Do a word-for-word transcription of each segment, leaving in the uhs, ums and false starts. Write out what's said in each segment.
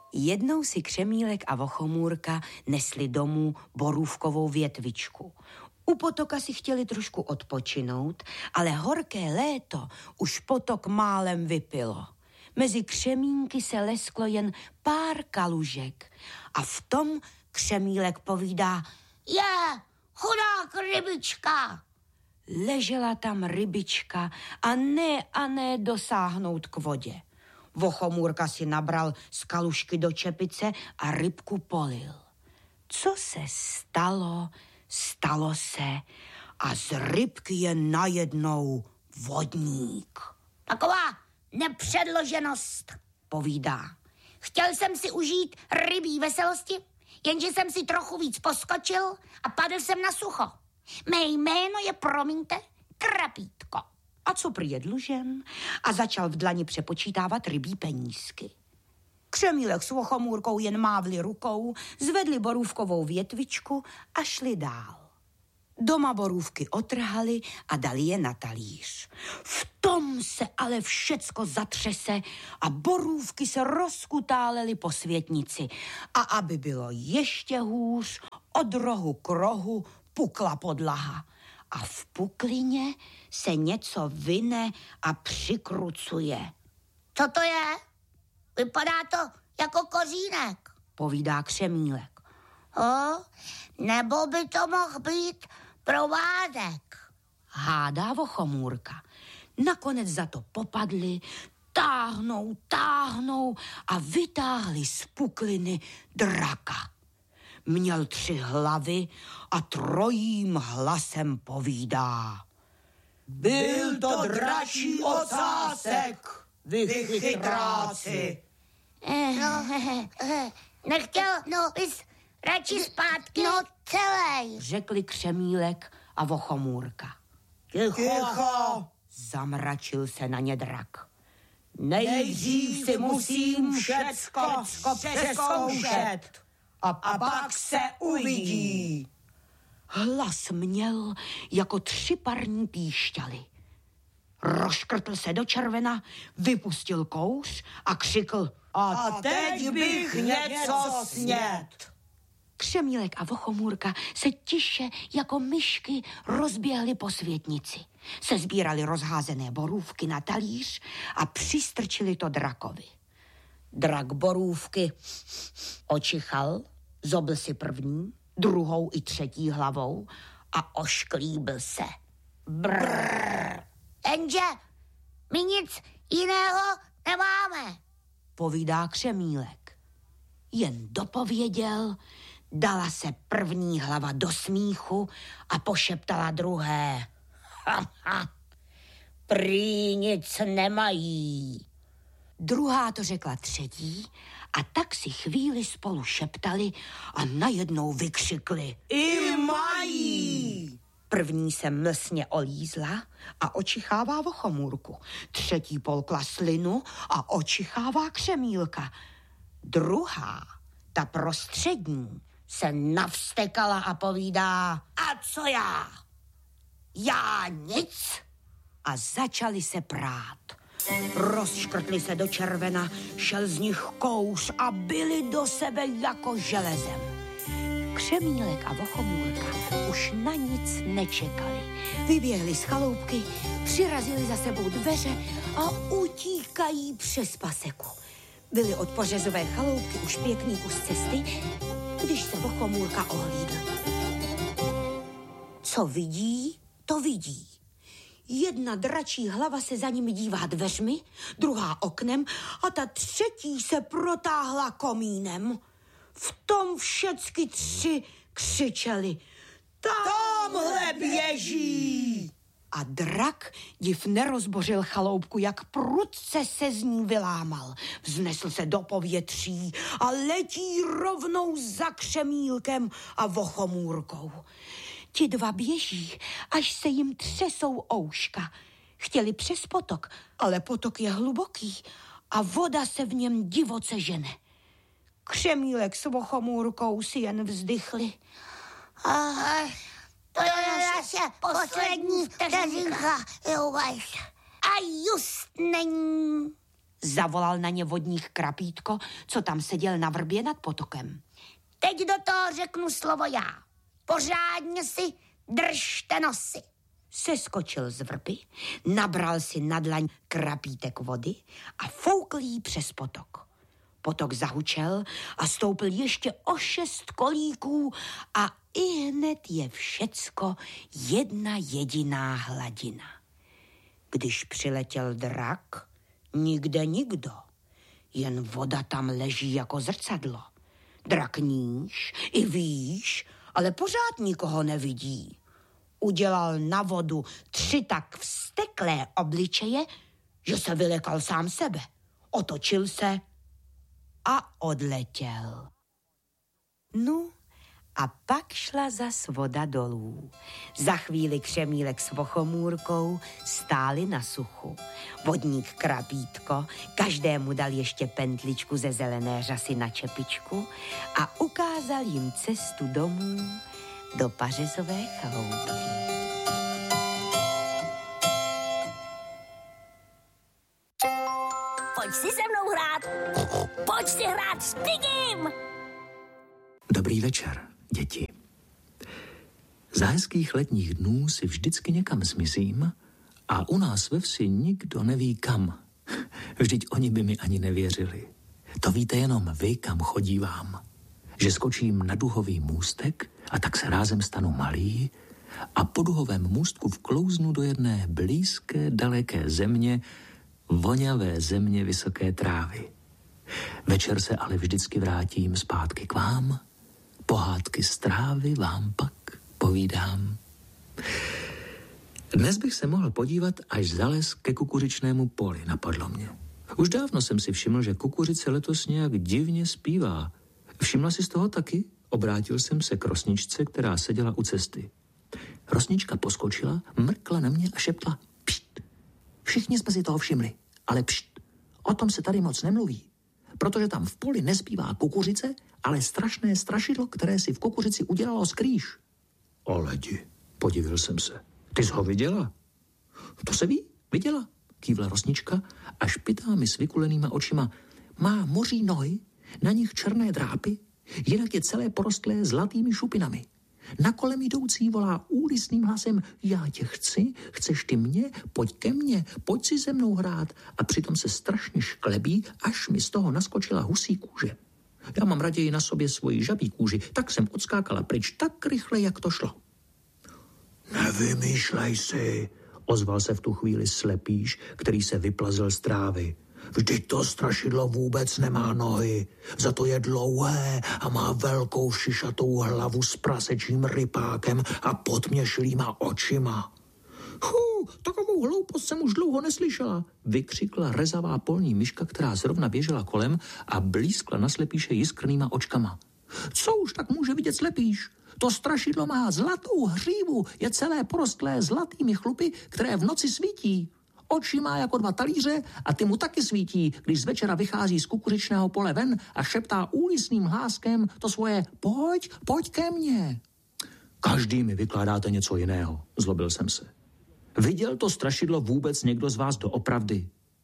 Jednou si Křemílek a Vochomůrka nesli domů borůvkovou větvičku. U potoka si chtěli trošku odpočinout, ale horké léto už potok málem vypilo. Mezi křemínky se lesklo jen pár kalužek a v tom Křemílek povídá: Je, chudák rybička. Ležela tam rybička a ne a ne dosáhnout k vodě. Vochomůrka si nabral z kalužky do čepice a rybku polil. Co se stalo, stalo se a z rybky je najednou vodník. Taková nepředloženost, povídá. Chtěl jsem si užít rybí veselosti, jenže jsem si trochu víc poskočil a padl jsem na sucho. Mé jméno je, promiňte, Krapítko. A co prý je dlužen? A začal v dlani přepočítávat rybí penízky. Křemílek s Vochomůrkou jen mávli rukou, zvedli borůvkovou větvičku a šli dál. Doma borůvky otrhali a dali je na talíř. V tom se ale všecko zatřese a borůvky se rozkutálely po světnici. A aby bylo ještě hůř, od rohu k rohu pukla podlaha. A v puklině se něco vyne a přikrucuje. Co to je? Vypadá to jako kořínek, povídá Křemílek. O, nebo by to mohl být provádek, hádá Vochomůrka. Nakonec za to popadli, táhnou, táhnou a vytáhli z pukliny draka. Měl tři hlavy a trojím hlasem povídá. Byl to dračí ocásek, vy chytráci. No, nechtěl, no, bys radši zpátky, no, celej, řekli Křemílek a Vochomůrka. Ticho, zamračil se na ně drak. Nejdřív si musím všecko přeskoušet a, a pak se uvidí. Hlas měl jako tři parní píšťaly. Rozškrtl se do červena, vypustil kouř a křikl: A teď bych něco snět. Křemílek a Vochomůrka se tiše jako myšky rozběhli po světnici. Sezbírali rozházené borůvky na talíř a přistrčili to drakovi. Drak borůvky očichal, zobl si první, druhou i třetí hlavou a ošklíbil se. Brrr. Jenže my nic jiného nemáme, povídá Křemílek. Jen dopověděl, dala se první hlava do smíchu a pošeptala druhé. Ha, ha, prý nic nemají. Druhá to řekla třetí a tak si chvíli spolu šeptali a najednou vykřikli. I mají! První se mlsně olízla a očichává Vochomůrku. Třetí polkla slinu a očichává Křemílka. Druhá, ta prostřední, se navstekala a povídá. A co já? Já nic? A začali se prát. Rozškrtli se do červena, šel z nich kouř a byli do sebe jako železem. Křemílek a Vochomůrka už na nic nečekali. Vyběhli z chaloupky, přirazili za sebou dveře a utíkají přes paseku. Byli od pořezové chaloupky už pěkný kus cesty, když se Vochomůrka ohlídl. Co vidí, to vidí. Jedna dračí hlava se za nimi dívá dveřmi, druhá oknem a ta třetí se protáhla komínem. V tom všecky tři křičeli. Tamhle běží! A drak div nerozbořil chaloupku, jak prudce se z ní vylámal. Vznesl se do povětří a letí rovnou za Křemílkem a Vochomůrkou. Ti dva běží, až se jim třesou ouška. Chtěli přes potok, ale potok je hluboký a voda se v něm divoce žene. Křemílek s Vochomůrkou si jen vzdychli. Aha, to je naše poslední vteřinka, Jovaš. A just není. zavolal na ně vodník Krapítko, co tam seděl na vrbě nad potokem. Teď do toho řeknu slovo já. Pořádně si držte nosy. Seskočil z vrby, nabral si na dlaň krapítek vody a foukl jí přes potok. Potok zahučel a stoupil ještě o šest kolíků a ihned je všecko jedna jediná hladina. Když přiletěl drak, nikde nikdo, jen voda tam leží jako zrcadlo. Drak níž i výš, ale pořád nikoho nevidí. Udělal na vodu tři tak vzteklé obličeje, že se vylekal sám sebe. Otočil se a odletěl. No a pak šla zas voda dolů. Za chvíli Křemílek s Vochomůrkou stáli na suchu. Vodník Krapítko každému dal ještě pentličku ze zelené řasy na čepičku a ukázal jim cestu domů do pařezové chaloupky. Pojď si se mnou hrát. Pojď si hrát s Pigim. Dobrý večer, děti. Za hezkých letních dnů si vždycky někam zmizím a u nás ve vsi nikdo neví kam. Vždyť oni by mi ani nevěřili. To víte jenom vy, kam chodívám. Že skočím na duhový můstek a tak se rázem stanu malý a po duhovém můstku vklouznu do jedné blízké, daleké země, voňavé země vysoké trávy. Večer se ale vždycky vrátím zpátky k vám, pohádky z trávy vám pak povídám. Dnes bych se mohl podívat až za les ke kukuřičnému poli, napadlo mě. Už dávno jsem si všiml, že kukuřice letos nějak divně zpívá. Všimla si z toho taky? Obrátil jsem se k rosničce, která seděla u cesty. Rosnička poskočila, mrkla na mě a šeptla pšt. Všichni jsme si toho všimli, ale pšt, o tom se tady moc nemluví, protože tam v poli nespívá kukuřice, ale strašné strašidlo, které si v kukuřici udělalo skrýš. O ledi, podivil jsem se. Ty jsi ho viděla? To se ví, viděla, kývla rosnička a špitá mi s vykulenýma očima. Má moří nohy, na nich černé drápy, jinak je celé porostlé zlatými šupinami. Na kolem jdoucí volá úlisným hlasem: já tě chci, chceš ty mě, pojď ke mně, pojď si se mnou hrát. A přitom se strašně šklebí, až mi z toho naskočila husí kůže. Já mám raději na sobě svoji žabí kůži, tak jsem odskákala pryč tak rychle, jak to šlo. Nevymýšlej si, ozval se v tu chvíli slepýš, který se vyplazil z trávy. Vždyť to strašidlo vůbec nemá nohy, za to je dlouhé a má velkou šišatou hlavu s prasečím rypákem a podměšlýma očima. Hu, takovou hloupost jsem už dlouho neslyšela, vykřikla rezavá polní myška, která zrovna běžela kolem a blízkla na slepíše jiskrnýma očkama. Co už tak může vidět slepíš? To strašidlo má zlatou hřívu, je celé porostlé zlatými chlupy, které v noci svítí. Oči má jako dva talíře a ty mu taky svítí, když z večera vychází z kukuřičného pole ven a šeptá úlisným hláskem to svoje pojď, pojď ke mně. Každý mi vykládáte něco jiného, zlobil jsem se. Viděl to strašidlo vůbec někdo z vás doopravdy?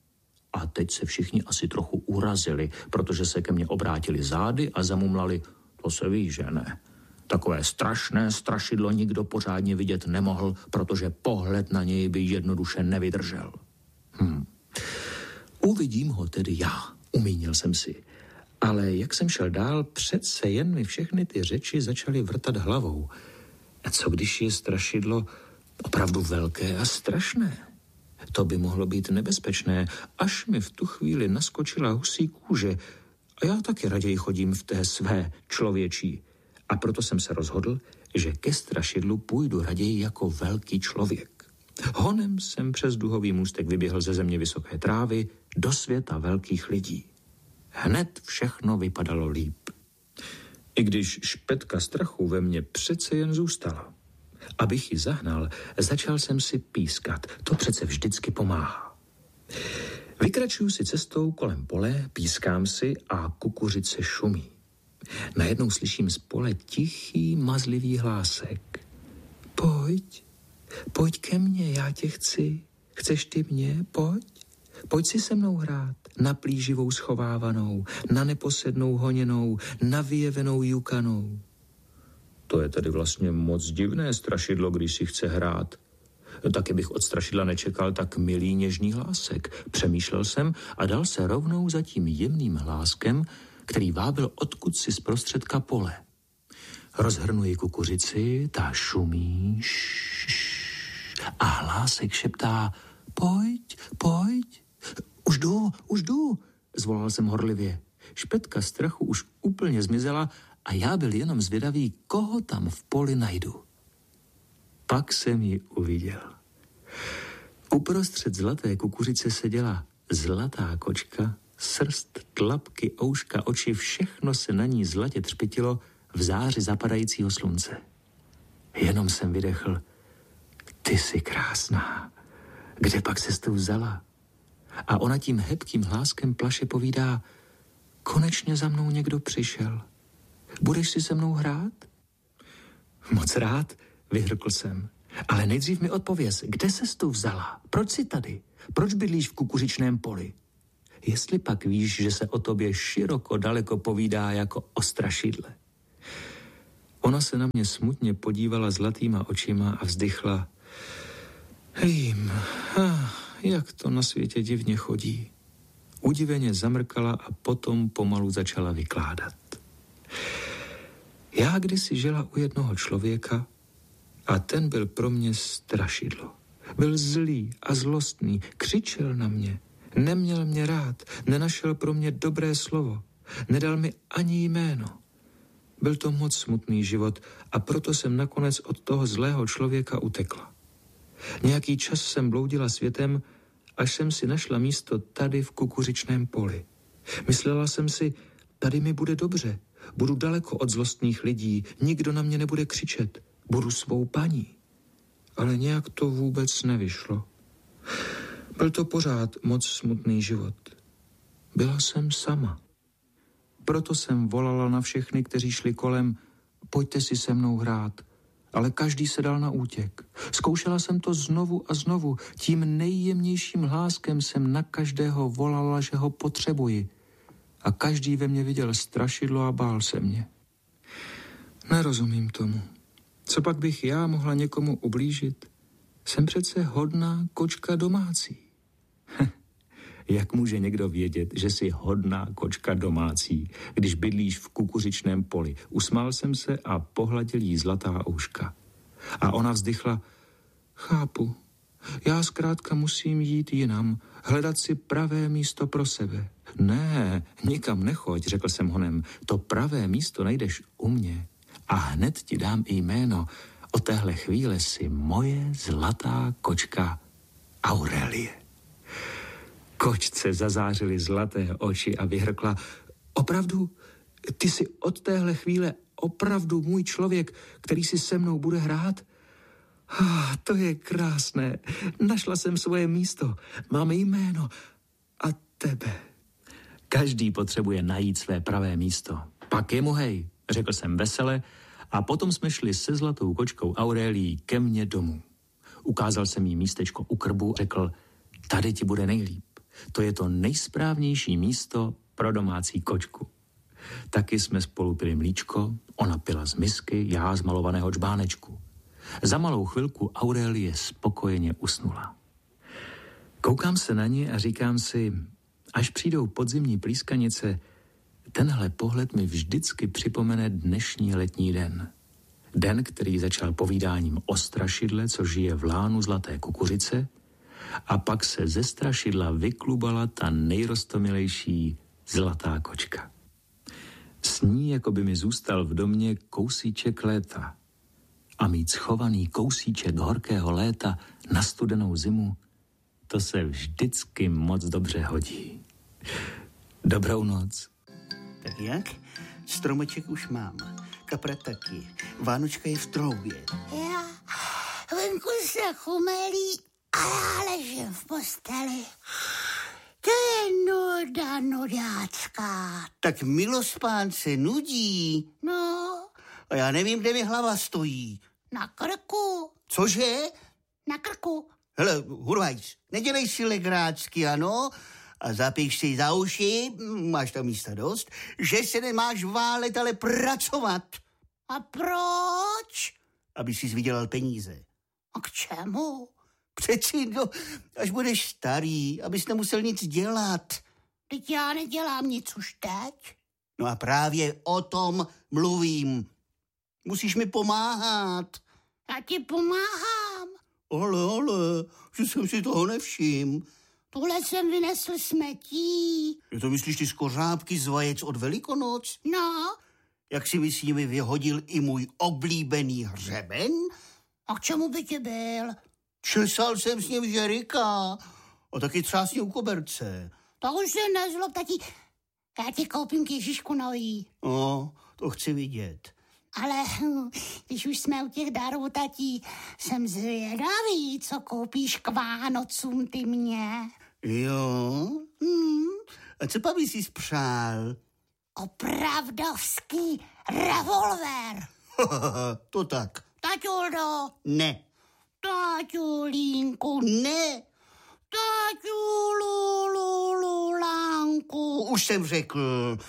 A teď se všichni asi trochu urazili, protože se ke mně obrátili zády a zamumlali: to se ví, že ne. Takové strašné strašidlo nikdo pořádně vidět nemohl, protože pohled na něj by jednoduše nevydržel. Hm. Uvidím ho tedy já, umínil jsem si. Ale jak jsem šel dál, přece jen mi všechny ty řeči začaly vrtat hlavou. A co když je strašidlo opravdu velké a strašné? To by mohlo být nebezpečné, až mi v tu chvíli naskočila husí kůže. A já taky raději chodím v té své člověčí. A proto jsem se rozhodl, že ke strašidlu půjdu raději jako velký člověk. Honem jsem přes duhový můstek vyběhl ze země vysoké trávy do světa velkých lidí. Hned všechno vypadalo líp. I když špetka strachu ve mně přece jen zůstala. Abych ji zahnal, začal jsem si pískat. To přece vždycky pomáhá. Vykračuju si cestou kolem pole, pískám si a kukuřice šumí. Najednou slyším z pole tichý, mazlivý hlásek. Pojď, pojď ke mně, já tě chci. Chceš ty mě? Pojď. Pojď si se mnou hrát na plíživou schovávanou, na neposednou honěnou, na vyjevenou jukanou. To je tedy vlastně moc divné strašidlo, když si chce hrát. Taky bych od strašidla nečekal tak milý něžný hlásek. Přemýšlel jsem a dal se rovnou za tím jemným hláskem, který vábil odkud si z prostředka pole. Rozhrnuji kukuřici, ta šumí a hlásek šeptá: pojď, pojď. Už jdu, už jdu, zvolal jsem horlivě. Špetka strachu už úplně zmizela a já byl jenom zvědavý, koho tam v poli najdu. Pak jsem ji uviděl. Uprostřed zlaté kukuřice seděla zlatá kočka, srst, tlapky, ouška, oči, všechno se na ní zlatě třpitilo v záři zapadajícího slunce. Jenom jsem vydechl: ty jsi krásná, kde pak ses tu vzala? A ona tím hebkým hláskem plaše povídá: konečně za mnou někdo přišel. Budeš si se mnou hrát? Moc rád, vyhrkl jsem. Ale nejdřív mi odpověz, kde ses tu vzala? Proč jsi tady? Proč bydlíš v kukuřičném poli? Jestli pak víš, že se o tobě široko daleko povídá jako o strašidle. Ona se na mě smutně podívala zlatýma očima a vzdychla: vím, ah, jak to na světě divně chodí. Udiveně zamrkala a potom pomalu začala vykládat. Já kdysi žila u jednoho člověka a ten byl pro mě strašidlo. Byl zlý a zlostný, křičel na mě, neměl mě rád, nenašel pro mě dobré slovo, nedal mi ani jméno. Byl to moc smutný život a proto jsem nakonec od toho zlého člověka utekla. Nějaký čas jsem bloudila světem, až jsem si našla místo tady v kukuřičném poli. Myslela jsem si, tady mi bude dobře, budu daleko od zlostných lidí, nikdo na mě nebude křičet, budu svou paní. Ale nějak to vůbec nevyšlo. Byl to pořád moc smutný život. Byla jsem sama. Proto jsem volala na všechny, kteří šli kolem: pojďte si se mnou hrát. Ale každý se dal na útěk. Zkoušela jsem to znovu a znovu. Tím nejjemnějším hláskem jsem na každého volala, že ho potřebuji. A každý ve mně viděl strašidlo a bál se mě. Nerozumím tomu. Co pak bych já mohla někomu ublížit? Jsem přece hodná kočka domácí. Jak může někdo vědět, že jsi hodná kočka domácí, když bydlíš v kukuřičném poli? Usmál jsem se a pohladil jí zlatá ouška. A ona vzdychla: chápu, já zkrátka musím jít jinam, hledat si pravé místo pro sebe. Ne, nikam nechoď, řekl jsem honem, to pravé místo najdeš u mě. A hned ti dám i jméno. Od téhle chvíle si moje zlatá kočka Aurelie. Kočce zazářily zlaté oči a vyhrkla: opravdu? Ty jsi od téhle chvíle opravdu můj člověk, který si se mnou bude hrát? Ah, to je krásné. Našla jsem svoje místo. Máme jméno. A tebe. Každý potřebuje najít své pravé místo. Pak je mu hej, řekl jsem vesele, a potom jsme šli se zlatou kočkou Aurelií ke mně domů. Ukázal jsem jí místečko u krbu, řekl: tady ti bude nejlíp. To je to nejsprávnější místo pro domácí kočku. Taky jsme spolu pili mlíčko, ona pila z misky, já z malovaného džbánečku. Za malou chvilku Aurelie spokojeně usnula. Koukám se na ní a říkám si, až přijdou podzimní plískanice, tenhle pohled mi vždycky připomene dnešní letní den. Den, který začal povídáním o strašidle, co žije v lánu zlaté kukuřice, a pak se ze strašidla vyklubala ta nejrostomilejší zlatá kočka. S ní jako by mi zůstal v domě kousíček léta. A mít schovaný kousíček horkého léta na studenou zimu, to se vždycky moc dobře hodí. Dobrou noc. Tak jak? Stromeček už mám. Kapra taky. Vánočka je v troubě. Já venku se chumelí a já ležím v posteli. To je nuda nudácká. Tak milospánce nudí. No, A já nevím, kde mi hlava stojí. na krku, Cože? na krku. Hele, Hurvajc, nedělej si legrácky, ano? A zapiš si za uši, máš tam místa dost, že se nemáš válet, ale pracovat. A proč? Aby jsi vydělal peníze. A k čemu? Přeci, no, až budeš starý, abys nemusel nic dělat. Teď já nedělám nic už teď. No a právě o tom mluvím. Musíš mi pomáhat. Já ti pomáhám. Ale, ale, že jsem si toho nevšiml. Tuhle jsem vynesl smetí. Je to myslíš ty skořápky z vajec od Velikonoc? No. Jak si mi s nimi vyhodil i můj oblíbený hřeben? A k čemu by ti byl? Česal jsem s ním žerika. A taky třásně u koberce. To už se nezlob, tati. Já ti koupím k Ježíšku nový. No, to chci vidět. Ale když už jsme u těch darů, tati, jsem zvědavý, co koupíš k Vánocům ty mě. Jo? Hmm, A co pa by si spřál? opravdovský revolver. To tak. Taťuldo, Ne. taťulínku, Ne. taťululululánku, Už jsem řekl.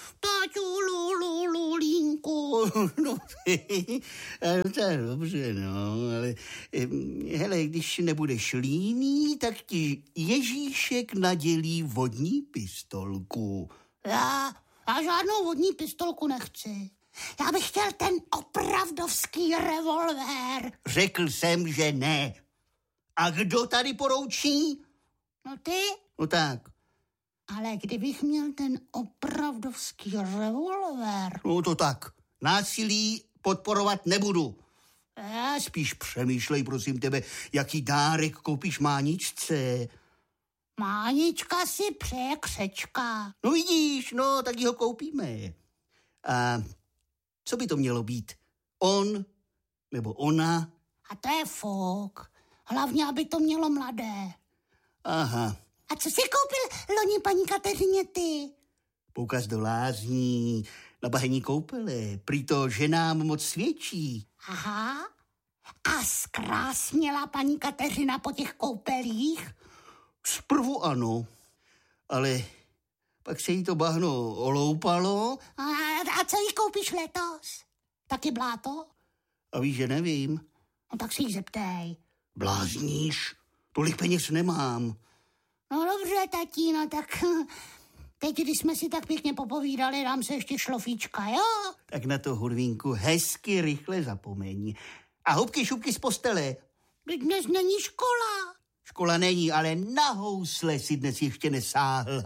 taťululululínku. No, to je dobře, no, ale em, hele, když nebudeš líný, tak ti Ježíšek nadělí vodní pistolku. Já, já žádnou vodní pistolku nechci. Já bych chtěl ten opravdovský revolver. Řekl jsem, že ne. A kdo tady poroučí? No ty, No tak, ale kdybych měl ten opravdovský revolver, no to tak. Násilí podporovat nebudu. já Spíš přemýšlej, prosím tebe, jaký dárek koupíš Máničce. Mánička si přeje křečka. No vidíš, no, tak ji ho koupíme. A co by to mělo být? On nebo ona? A to je fuk. Hlavně, aby to mělo mladé. Aha, A co jsi koupil loni paní Kateřině ty? poukaz do lázní, na bahení koupele, prý to ženám moc svědčí. Aha. A zkrásněla paní Kateřina po těch koupelích? Zprvu ano, ale pak se jí to bahno oloupalo A, a co jí koupíš letos? Taky bláto? a víš, že nevím. No tak si jí zeptej. Blázníš, tolik peněz nemám. No dobře, tatíno, tak teď, když jsme si tak pěkně popovídali, dám se ještě šlofíčka, jo? Tak na to, Hurvínku, hezky rychle zapomeň. A hubky šupky z postele. Teď dnes není škola. Škola není, ale na housle si dnes ještě nesáhl.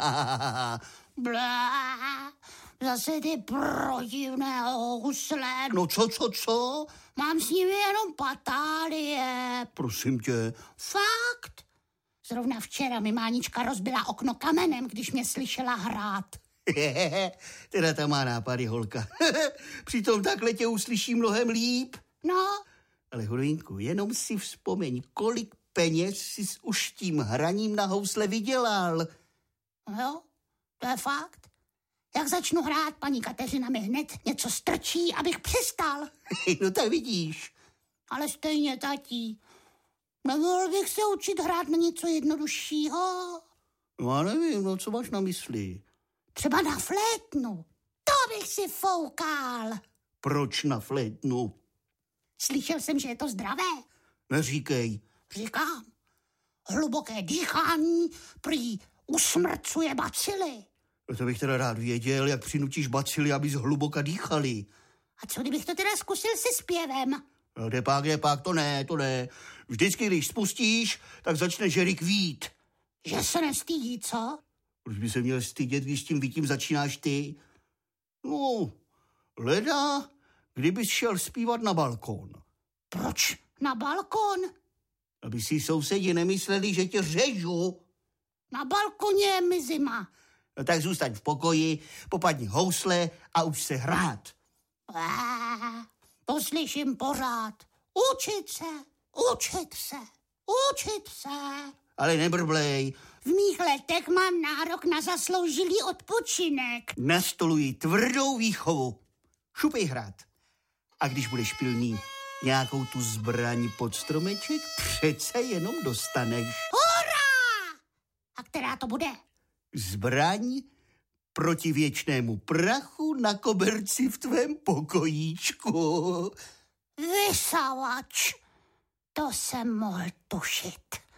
Blá, zase ty protivné housle. No co, co, co? Mám s nimi jenom patálie. Prosím tě. Fakt? Zrovna včera mi Mánička rozbila okno kamenem, když mě slyšela hrát. Teda ta má nápady, holka. Přitom takhle tě uslyší mnohem líp. No, Ale Hurvínku, jenom si vzpomeň, kolik peněz jsi už tím hraním na housle vydělal. jo, to je fakt. Jak začnu hrát, paní Kateřina mi hned něco strčí, abych přestal. No tak vidíš. Ale stejně, tatí. Nemohl bych se učit hrát na něco jednoduššího? No já nevím, no co máš na mysli? Třeba na flétnu. To bych si foukal. Proč na flétnu? Slyšel jsem, že je to zdravé. Neříkej. Říkám, hluboké dýchání prý usmrcuje bacily. No to bych teda rád věděl, jak přinutíš bacily, aby zhluboka dýchali. A co kdybych to teda zkusil se zpěvem? No kde pak, kde pak, to ne, to ne. Vždycky, když spustíš, tak začne žerik vít. Že se nestydí, co? Proč by se měl stydět, když tím vítím začínáš ty? No, leda, kdybys šel zpívat na balkón. Proč na balkon? Aby si sousedi nemysleli, že tě řežu. Na balkoně je mi zima. No tak zůstaň v pokoji, popadni housle a už se hrát. Á, to slyším pořád. Učit se, učit se, učit se. Ale nebrblej, V mých letech mám nárok na zasloužilý odpočinek. nastoluji tvrdou výchovu. Šupej hrát. A když budeš pilný, nějakou tu zbraň pod stromeček přece jenom dostaneš. Hurá! A která to bude? Zbraň proti věčnému prachu na koberci v tvém pokojíčku. Vysavač. To jsem mohl tušit.